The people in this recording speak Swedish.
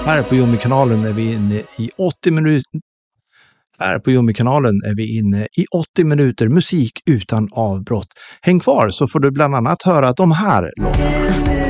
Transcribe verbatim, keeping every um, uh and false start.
Här på Jummi-kanalen är vi inne i åttio minuter. Här på Jummi-kanalen är vi inne i åttio minuter musik utan avbrott. Häng kvar så får du bland annat höra de här låtarna.